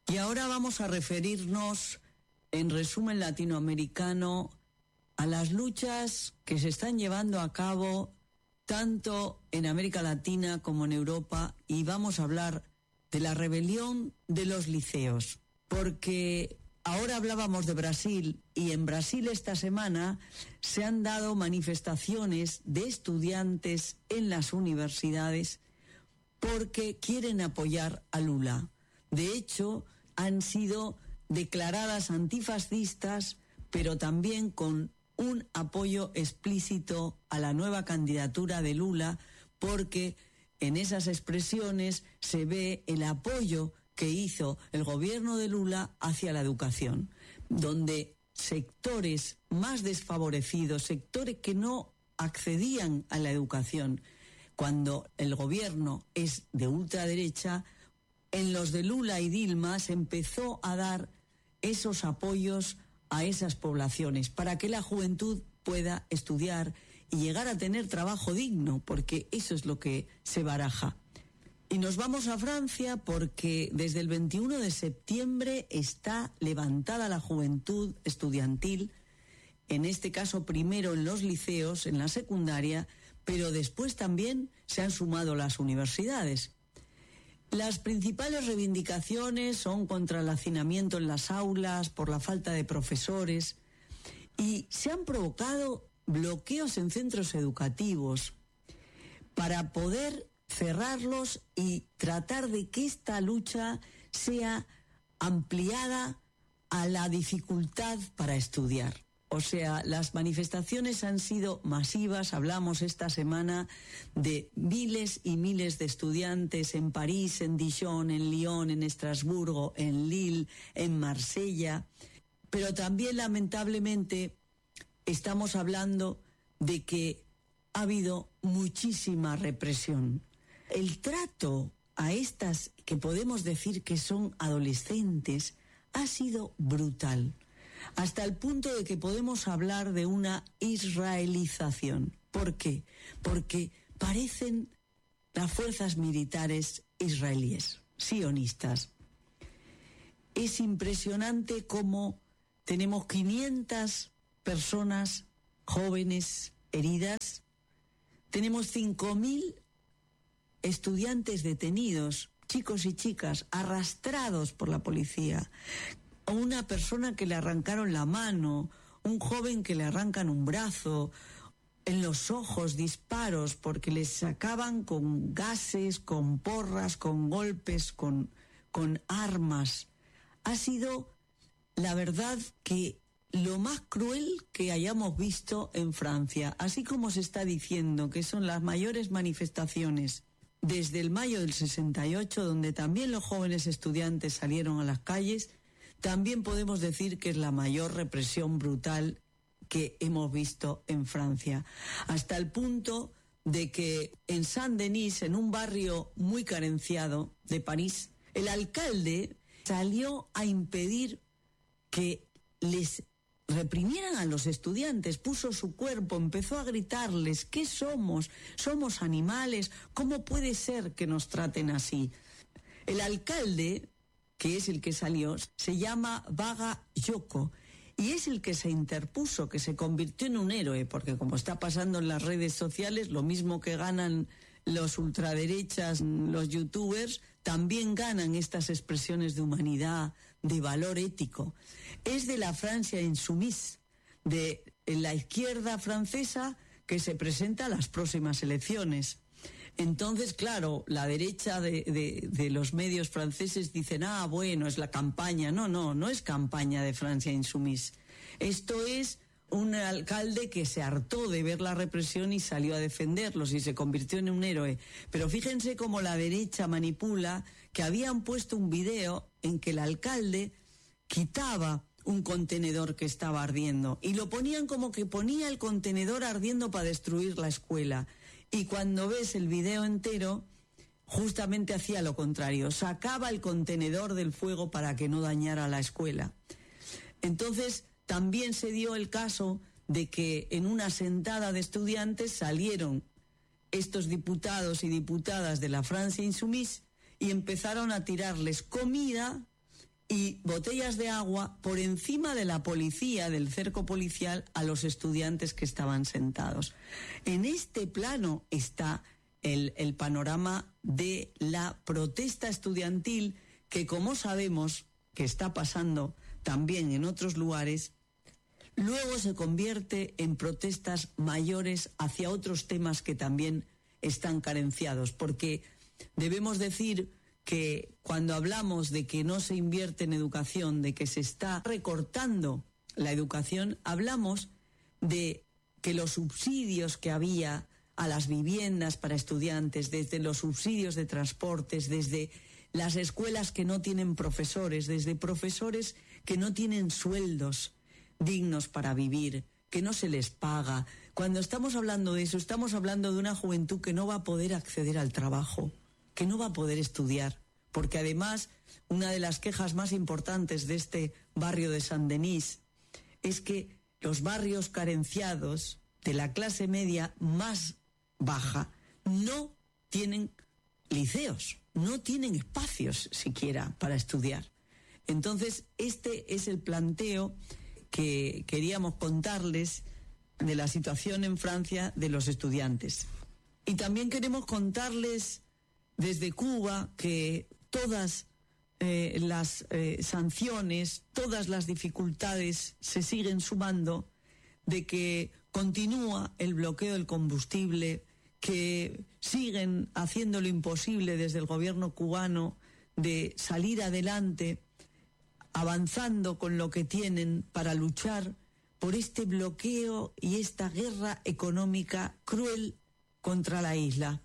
Y ahora vamos a referirnos, en resumen latinoamericano, a las luchas que se están llevando a cabo tanto en América Latina como en Europa, y vamos a hablar de la rebelión de los liceos, porque ahora hablábamos de Brasil, y en Brasil esta semana se han dado manifestaciones de estudiantes en las universidades porque quieren apoyar a Lula. De hecho, han sido declaradas antifascistas, pero también con un apoyo explícito a la nueva candidatura de Lula, porque en esas expresiones se ve el apoyo que hizo el gobierno de Lula hacia la educación, donde sectores más desfavorecidos, sectores que no accedían a la educación, cuando el gobierno es de ultraderecha, en los de Lula y Dilma se empezó a dar esos apoyos a esas poblaciones para que la juventud pueda estudiar y llegar a tener trabajo digno, porque eso es lo que se baraja. Y nos vamos a Francia porque desde el 21 de septiembre está levantada la juventud estudiantil, en este caso primero en los liceos, en la secundaria, pero después también se han sumado las universidades. Las principales reivindicaciones son contra el hacinamiento en las aulas, por la falta de profesores, y se han provocado bloqueos en centros educativos para poder cerrarlos y tratar de que esta lucha sea ampliada a la dificultad para estudiar. O sea, las manifestaciones han sido masivas. Hablamos esta semana de miles y miles de estudiantes en París, en Dijon, en Lyon, en Estrasburgo, en Lille, en Marsella. Pero también, lamentablemente, estamos hablando de que ha habido muchísima represión. El trato a estas que podemos decir que son adolescentes ha sido brutal, hasta el punto de que podemos hablar de una israelización. ¿Por qué? Porque parecen las fuerzas militares israelíes, sionistas. Es impresionante cómo tenemos 500 personas jóvenes heridas, tenemos 5.000 estudiantes detenidos, chicos y chicas, arrastrados por la policía, a una persona que le arrancaron la mano, un joven que le arrancan un brazo, en los ojos disparos porque les sacaban con gases, con porras, con golpes, con armas. Ha sido, la verdad, que lo más cruel que hayamos visto en Francia, así como se está diciendo que son las mayores manifestaciones desde el mayo del 68, donde también los jóvenes estudiantes salieron a las calles. También podemos decir que es la mayor represión brutal que hemos visto en Francia, hasta el punto de que en Saint-Denis, en un barrio muy carenciado de París, el alcalde salió a impedir que les reprimieran a los estudiantes, puso su cuerpo, empezó a gritarles: ¿qué somos? ¿Somos animales? ¿Cómo puede ser que nos traten así? El alcalde, que es el que salió, se llama Vaga Yoko, y es el que se interpuso, que se convirtió en un héroe, porque como está pasando en las redes sociales, lo mismo que ganan los ultraderechas, los youtubers, también ganan estas expresiones de humanidad, de valor ético. Es de la Francia Insoumise, de la izquierda francesa, que se presenta a las próximas elecciones. Entonces, claro, la derecha de los medios franceses dicen: bueno, es la campaña. No es campaña de Francia Insoumise. Esto es un alcalde que se hartó de ver la represión y salió a defenderlos y se convirtió en un héroe. Pero fíjense cómo la derecha manipula, que habían puesto un video en que el alcalde quitaba un contenedor que estaba ardiendo y lo ponían como que ponía el contenedor ardiendo para destruir la escuela. Y cuando ves el video entero, justamente hacía lo contrario, sacaba el contenedor del fuego para que no dañara la escuela. Entonces, también se dio el caso de que en una sentada de estudiantes salieron estos diputados y diputadas de la Francia Insoumise y empezaron a tirarles comida y botellas de agua por encima de la policía, del cerco policial, a los estudiantes que estaban sentados. En este plano está el panorama de la protesta estudiantil que, como sabemos, que está pasando también en otros lugares, luego se convierte en protestas mayores hacia otros temas que también están carenciados, porque debemos decir que cuando hablamos de que no se invierte en educación, de que se está recortando la educación, hablamos de que los subsidios que había a las viviendas para estudiantes, desde los subsidios de transportes, desde las escuelas que no tienen profesores, desde profesores que no tienen sueldos dignos para vivir, que no se les paga. Cuando estamos hablando de eso, estamos hablando de una juventud que no va a poder acceder al trabajo, que no va a poder estudiar, porque además una de las quejas más importantes de este barrio de Saint-Denis es que los barrios carenciados de la clase media más baja no tienen liceos, no tienen espacios siquiera para estudiar. Entonces, este es el planteo que queríamos contarles de la situación en Francia de los estudiantes. Y también queremos contarles desde Cuba que todas las sanciones, todas las dificultades se siguen sumando, de que continúa el bloqueo del combustible, que siguen haciendo lo imposible desde el gobierno cubano de salir adelante, avanzando con lo que tienen para luchar por este bloqueo y esta guerra económica cruel contra la isla.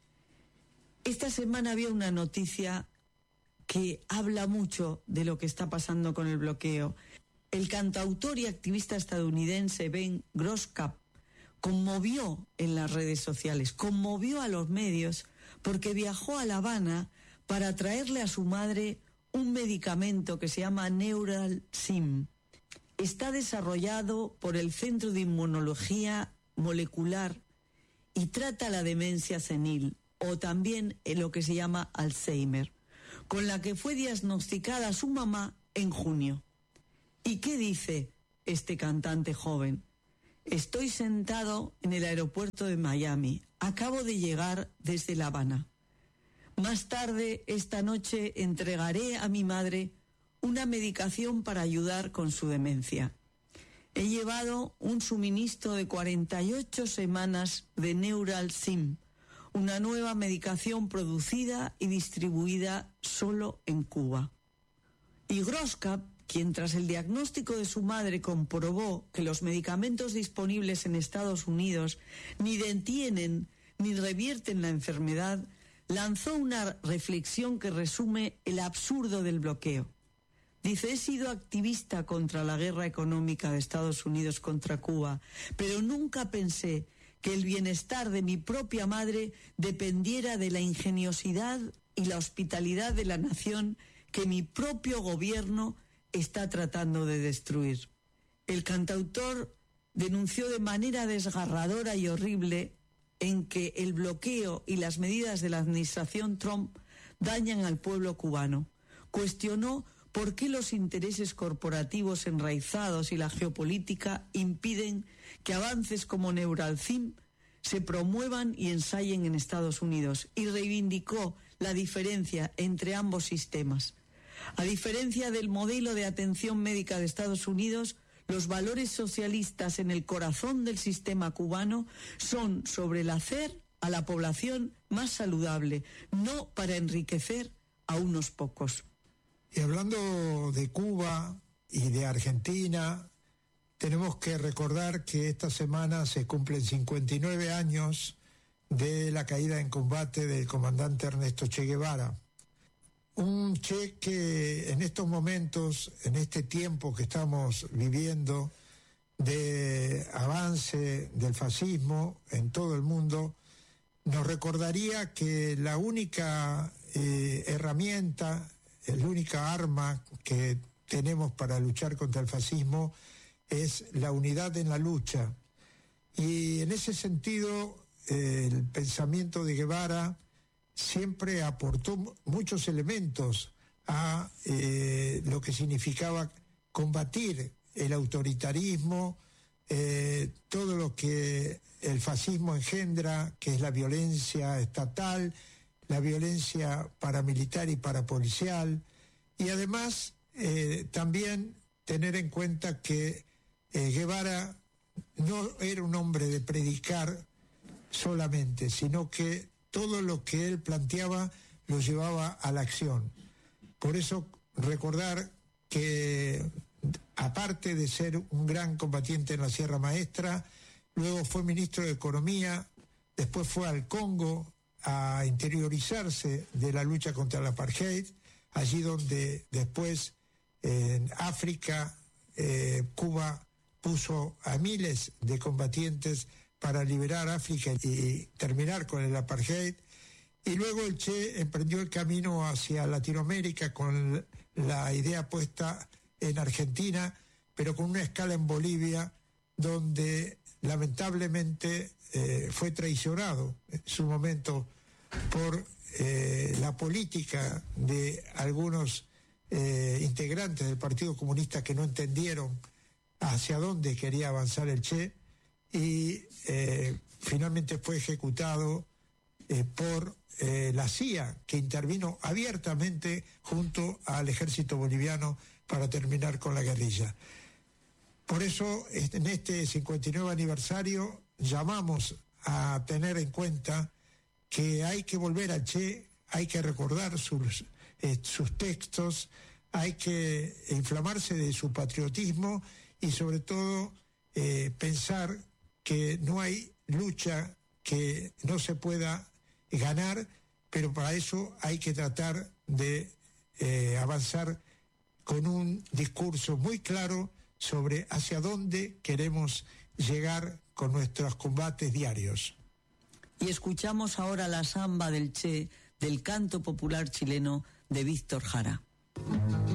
Esta semana había una noticia que habla mucho de lo que está pasando con el bloqueo. El cantautor y activista estadounidense Ben Grosskopf conmovió en las redes sociales, conmovió a los medios porque viajó a La Habana para traerle a su madre un medicamento que se llama Neuralzim. Está desarrollado por el Centro de Inmunología Molecular y trata la demencia senil, o también lo que se llama Alzheimer, con la que fue diagnosticada su mamá en junio. ¿Y qué dice este cantante joven? Estoy sentado en el aeropuerto de Miami. Acabo de llegar desde La Habana. Más tarde, esta noche, entregaré a mi madre una medicación para ayudar con su demencia. He llevado un suministro de 48 semanas de Neuralzim, una nueva medicación producida y distribuida solo en Cuba. Y Grosskopf, quien tras el diagnóstico de su madre comprobó que los medicamentos disponibles en Estados Unidos ni detienen ni revierten la enfermedad, lanzó una reflexión que resume el absurdo del bloqueo. Dice, he sido activista contra la guerra económica de Estados Unidos contra Cuba, pero nunca pensé que el bienestar de mi propia madre dependiera de la ingeniosidad y la hospitalidad de la nación que mi propio gobierno está tratando de destruir. El cantautor denunció de manera desgarradora y horrible en que el bloqueo y las medidas de la administración Trump dañan al pueblo cubano. Cuestionó por qué los intereses corporativos enraizados y la geopolítica impiden que avances como Neuralzim se promuevan y ensayen en Estados Unidos, y reivindicó la diferencia entre ambos sistemas. A diferencia del modelo de atención médica de Estados Unidos, los valores socialistas en el corazón del sistema cubano son sobre el hacer a la población más saludable, no para enriquecer a unos pocos. Y hablando de Cuba y de Argentina, tenemos que recordar que esta semana se cumplen 59 años de la caída en combate del comandante Ernesto Che Guevara. Un Che que en estos momentos, en este tiempo que estamos viviendo de avance del fascismo en todo el mundo, nos recordaría que la única herramienta, la única arma que tenemos para luchar contra el fascismo es la unidad en la lucha. Y en ese sentido, el pensamiento de Guevara siempre aportó muchos elementos a lo que significaba combatir el autoritarismo, todo lo que el fascismo engendra, que es la violencia estatal, la violencia paramilitar y parapolicial, y además también tener en cuenta que Guevara no era un hombre de predicar solamente, sino que todo lo que él planteaba lo llevaba a la acción. Por eso recordar que, aparte de ser un gran combatiente en la Sierra Maestra, luego fue ministro de Economía, después fue al Congo a interiorizarse de la lucha contra el apartheid, allí donde después en África, Cuba puso a miles de combatientes para liberar África y terminar con el apartheid. Y luego el Che emprendió el camino hacia Latinoamérica con la idea puesta en Argentina, pero con una escala en Bolivia, donde lamentablemente fue traicionado en su momento por la política de algunos integrantes del Partido Comunista que no entendieron hacia dónde quería avanzar el Che, y finalmente fue ejecutado por la CIA, que intervino abiertamente junto al ejército boliviano para terminar con la guerrilla. Por eso, en este 59 aniversario, llamamos a tener en cuenta que hay que volver al Che, hay que recordar sus textos, hay que inflamarse de su patriotismo y sobre todo pensar que no hay lucha que no se pueda ganar, pero para eso hay que tratar de avanzar con un discurso muy claro sobre hacia dónde queremos llegar con nuestros combates diarios. Y escuchamos ahora la samba del Che, del canto popular chileno de Víctor Jara.